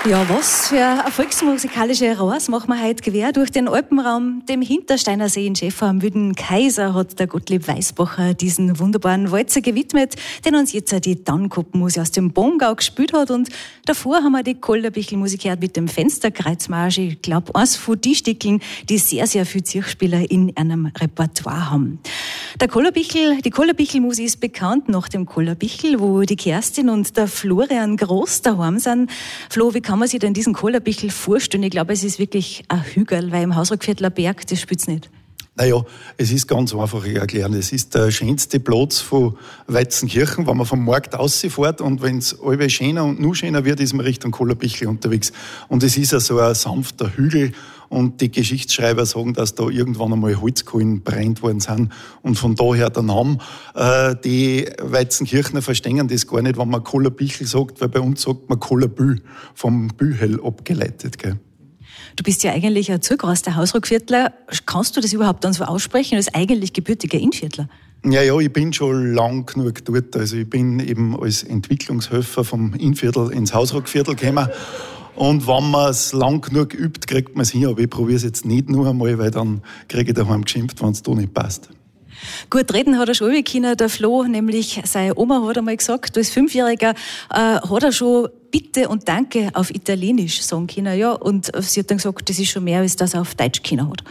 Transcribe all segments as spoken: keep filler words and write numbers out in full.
Ja, was für eine volksmusikalische Reise machen wir heute quer durch den Alpenraum. Dem Hintersteiner See in Schäfer am Wüden Kaiser hat der Gottlieb Weisbacher diesen wunderbaren Walzer gewidmet, den uns jetzt die Tannenkoppelmusik aus dem Bongau gespielt hat. Und davor haben wir die Kollerbichl-Musik gehört mit dem Fensterkreuzmarsch. Ich glaube, eins von die Stickeln, die sehr, sehr viele Zirchspieler in einem Repertoire haben. Der Kollerbichl, die Kollerbichl-Musik ist bekannt nach dem Kollerbichl, wo die Kerstin und der Florian groß daheim sind. Flo, wie kann man sich denn diesen Kollerbichl vorstellen? Ich glaube, es ist wirklich ein Hügel, weil im Hausruckviertler Berg, das spürt's nicht. Naja, es ist ganz einfach erklären. Es ist der schönste Platz von Weizenkirchen, wenn man vom Markt rausfährt und wenn es alle schöner und nur schöner wird, ist man Richtung Kollerbichl unterwegs. Und es ist ja so ein sanfter Hügel und die Geschichtsschreiber sagen, dass da irgendwann einmal Holzkohlen brennt worden sind und von daher der Name. Äh, die Weizenkirchner verstehen das gar nicht, wenn man Kollerbichl sagt, weil bei uns sagt man Kollerbühl, vom Bühel abgeleitet, gell. Du bist ja eigentlich ein zugereister Hausruckviertler. Kannst du das überhaupt dann so aussprechen als eigentlich gebürtiger Innviertler? Ja, ja, ich bin schon lang genug dort. Also ich bin eben als Entwicklungshelfer vom Innviertel ins Hausruckviertel gekommen. Und wenn man es lang genug übt, kriegt man es hin. Aber ich probiere es jetzt nicht nur einmal, weil dann kriege ich daheim geschimpft, wenn es da nicht passt. Gut reden hat er schon können, der Flo, nämlich seine Oma hat einmal gesagt, als Fünfjähriger äh, hat er schon Bitte und Danke auf Italienisch sagen können, ja, und sie hat dann gesagt, das ist schon mehr, als das er auf Deutsch können hat.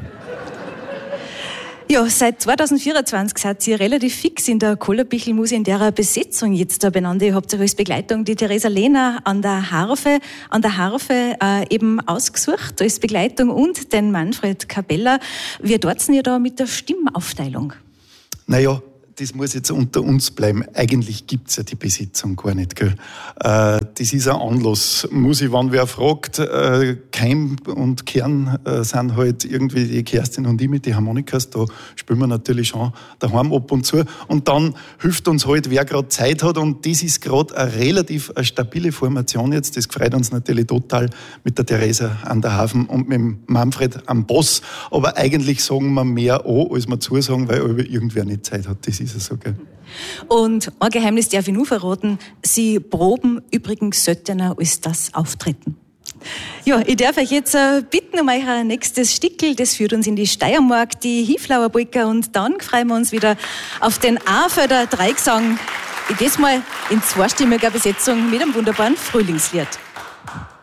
Ja, seit zweitausendvierundzwanzig seid ihr relativ fix in der Kollerbichl-Musik, in der Besetzung jetzt da benannt. Ihr habt euch als Begleitung die Theresa Lehner an der Harfe, an der Harfe äh, eben ausgesucht als Begleitung und den Manfred Cabella. Wie tut's denn ihr da mit der Stimmaufteilung? Naja, das muss jetzt unter uns bleiben. Eigentlich gibt's ja die Besetzung gar nicht, gell? Äh, das ist ein Anlass. Muss ich, wenn wer fragt, äh, Keim und Kern äh, sind halt irgendwie die Kerstin und ich mit den Harmonikas. Da spielen wir natürlich schon daheim ab und zu. Und dann hilft uns halt, wer gerade Zeit hat. Und das ist gerade eine relativ eine stabile Formation jetzt. Das freut uns natürlich total mit der Theresa an der Hafen und mit dem Manfred am Bass. Aber eigentlich sagen wir mehr an, als wir zusagen, weil irgendwer nicht Zeit hat. Das ist so, gell? Und ein Geheimnis darf ich nur verraten, Sie proben übrigens seltener als das Auftreten. Ja, ich darf euch jetzt bitten um euer nächstes Stickel, das führt uns in die Steiermark, die Hieflauer Polka, und dann freuen wir uns wieder auf den Ahrfelder Dreigesang, diesmal in zweistimmiger Besetzung mit einem wunderbaren Frühlingslied.